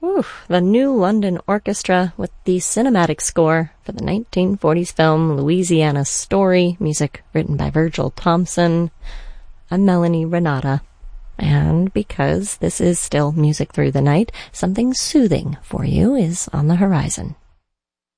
Oof, the New London Orchestra with the cinematic score for the 1940s film Louisiana Story, music written by Virgil Thompson. I'm Melanie Renata, and because this is still music through the night, something soothing for you is on the horizon.